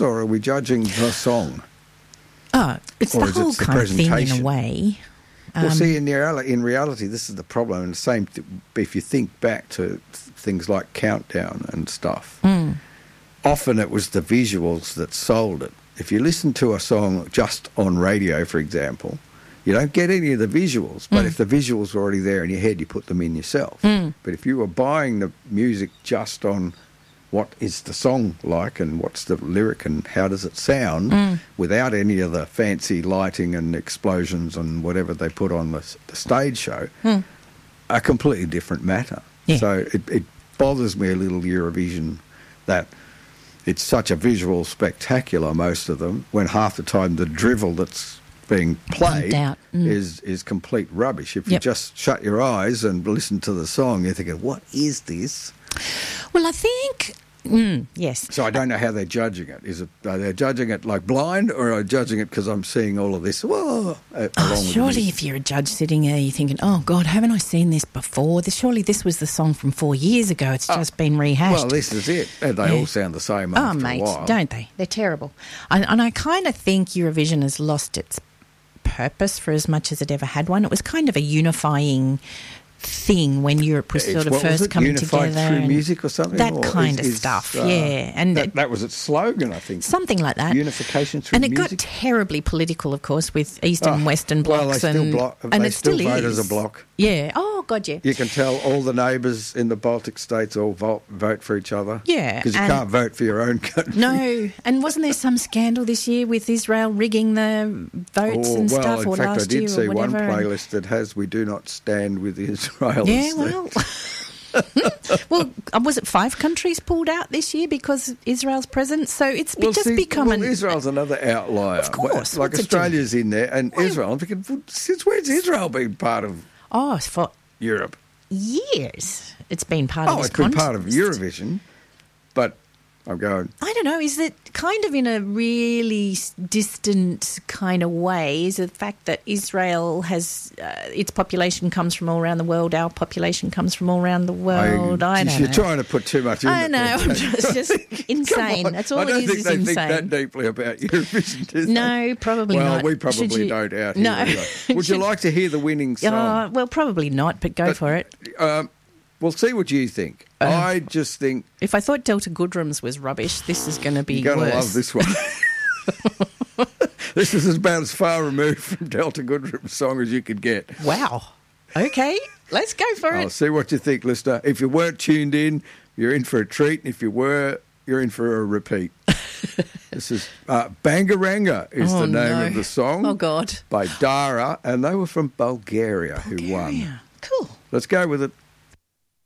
or are we judging the song? Oh, it's Or the is it whole the kind of thing in a presentation? way. Well, see, in reality, this is the problem. And the same, if you think back to things like Countdown and stuff, often it was the visuals that sold it. If you listen to a song just on radio, for example, you don't get any of the visuals. But if the visuals were already there in your head, you put them in yourself. But if you were buying the music just on what is the song like and what's the lyric and how does it sound without any of the fancy lighting and explosions and whatever they put on the stage show, a completely different matter. Yeah. So it bothers me a little, Eurovision, that it's such a visual spectacular, most of them, when half the time the drivel that's being played out. is complete rubbish. If you Yep. just shut your eyes and listen to the song, you're thinking, what is this? Well, I think... yes. So I don't know how they're judging it. Are they judging it like blind, or are they judging it because I'm seeing all of this? Whoa, along with the Surely music? if you're a judge sitting there, you're thinking, oh, God, haven't I seen this before? Surely this was the song from 4 years ago. It's just been rehashed. Well, this is it. And they all sound the same Oh, after mate, a while. don't they? They're terrible. And I kind of think Eurovision has lost its purpose for as much as it ever had one. It was kind of a unifying thing when Europe was sort of What was first it? coming Unified together. through and music or something? That Or kind of stuff, yeah. And that was its slogan, I think. something like that. Unification through and it music. got terribly political, of course, with Eastern and Western blocks. Well, they still and they it still still vote is. as a bloc. Yeah. Oh, God, yeah. You can tell all the neighbours in the Baltic states all vote for each other. Yeah, Because you and- can't vote for your own country. No. And wasn't there some scandal this year with Israel rigging the votes and stuff? In Or fact, I last did year see or one whatever? playlist that has "We Do Not Stand with Israel." Yeah, well... well, was it 5 countries pulled out this year because Israel's present? So it's just become an... Israel's another outlier. Of course, Like what's it Australia's in there, and Israel. I'm thinking, since when's Israel been part of Oh, for Europe? years it's been part of Oh, this it's been part of context. Eurovision, but I'm going... I don't know, is it kind of in a really distant kind of way? Is it the fact that Israel has, its population comes from all around the world, our population comes from all around the world? I don't You're know. trying to put too much in I it know, there. I'm just insane. Come on. That's all I don't it think is they insane. think that deeply about Eurovision, do they? No, probably well, not. we Should probably you- don't out here. No. Anyway. Would you like to hear the winning song? Well, probably not, but go for it. We'll see what you think. I just think If I thought Delta Goodrums was rubbish, this is going to be you're going to worse. love this one. This is about as far removed from Delta Goodrum's song as you could get. Wow. Okay, let's go for I'll it. see what you think, listener. If you weren't tuned in, you're in for a treat. And if you were, you're in for a repeat. This is Bangaranga is the name of the song. Oh, God. By Dara, and they were from Bulgaria who won. Yeah, cool. Let's go with it.